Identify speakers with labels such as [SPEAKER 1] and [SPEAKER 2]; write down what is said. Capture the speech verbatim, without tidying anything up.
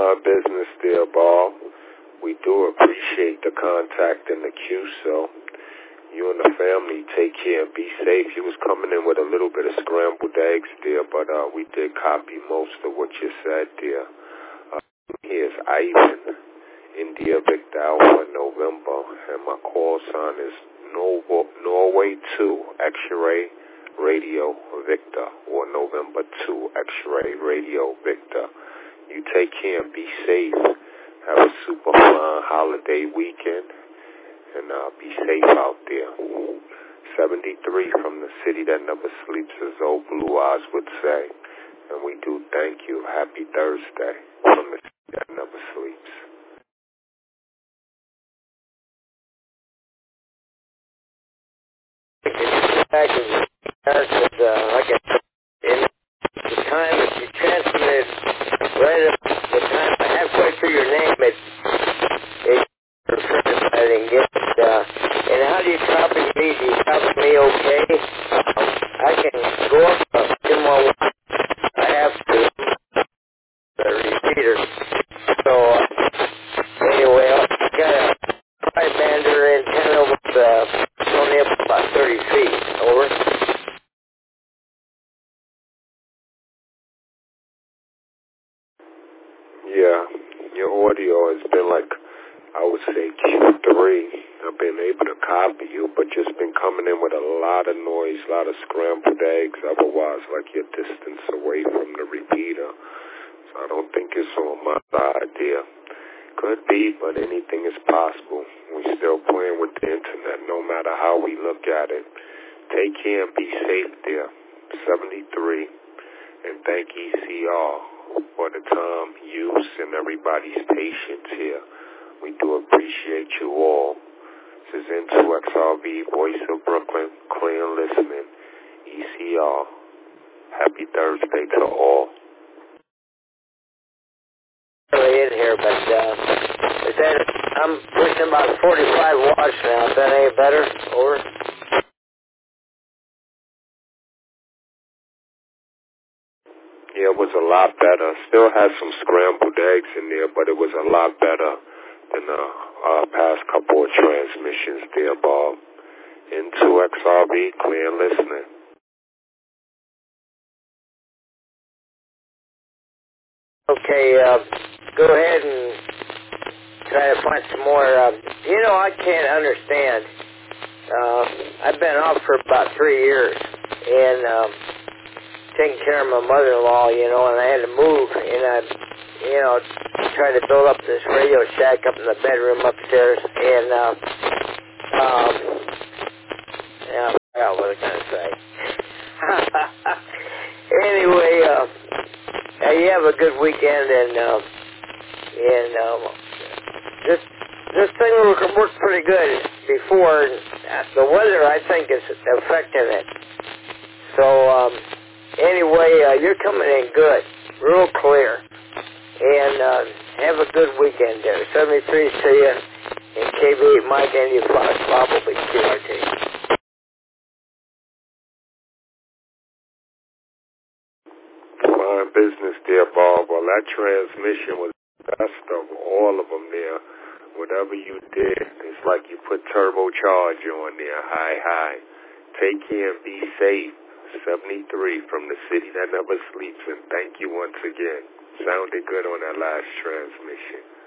[SPEAKER 1] Fine business there, Bob. We do appreciate the contact and the cue, so you and the family take care and be safe. You was coming in with a little bit of scrambled eggs there, but uh, we did copy most of what you said there. Uh, here's Ivan, India Victor Alpha November, and my call sign is Nor- Norway two X-Ray Radio Victor, or November two X-Ray Radio Victor. You take care and be safe. Have a super fun holiday weekend, and uh, be safe out there. seventy-three from the city that never sleeps, as old Blue Eyes would say. And we do thank you. Happy Thursday from the city that never sleeps.
[SPEAKER 2] Back in America, uh, like I in the time that you transmitted right up the time halfway through your name, it it I didn't get it. Uh, and how do you copy me? Do you copy me okay? Um, I can go up uh, ten one one. I have to the repeater. So uh, anyway, I got a five-bander antenna with uh, only up about thirty feet. Over.
[SPEAKER 1] Yeah, your audio has been like, I would say Q three. I've been able to copy you, but just been coming in with a lot of noise, a lot of scrambled eggs, otherwise like you're distance away from the repeater. So I don't think it's on my side there. Could be, but anything is possible. We're still playing with the internet, no matter how we look at it. Take care and be safe there. seventy-three. And thank E C R for the time, use, and everybody's patience here. We do appreciate you all. This is N two X R V, Voice of Brooklyn, Clean Listening, E C R. Happy Thursday to all.
[SPEAKER 2] Really in here, but uh, is that, I'm pushing about forty-five watts now. Is that any better? Over?
[SPEAKER 1] Yeah, it was a lot better. Still had some scrambled eggs in there, but it was a lot better than the uh, past couple of transmissions there, Bob. N two X R V, clear listening.
[SPEAKER 2] Okay, uh, go ahead and try to find some more. Uh, you know, I can't understand. Uh, I've been off for about three years, and um, taking care of my mother-in-law, you know, and I had to move, and I, you know, tried to build up this radio shack up in the bedroom upstairs, and, uh, um, yeah, I forgot what I was going to say. Anyway, uh, uh, you have a good weekend, and, uh, and, um, this, this thing worked, worked pretty good before. The weather, I think, is affecting it. So, um, anyway, uh, you're coming in good, real clear, and uh, have a good weekend there. seventy-three, see you, and K B eight Mike and you Fox, Bob will be Q R T.
[SPEAKER 1] Fine business there, Bob. Well, that transmission was the best of all of them there. Whatever you did, it's like you put turbocharge on there. High, high. Take care and be safe. seventy-three from the city that never sleeps, and thank you once again. Sounded good on that last transmission.